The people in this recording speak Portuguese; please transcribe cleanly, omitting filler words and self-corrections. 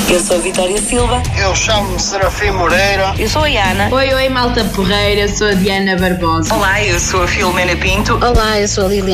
Eu sou a Vitória Silva. Eu chamo-me Serafim Moreira. Eu sou a Ana. Oi, malta porreira, sou a Diana Barbosa. Olá, eu sou a Filomena Pinto. Olá, eu sou a Liliana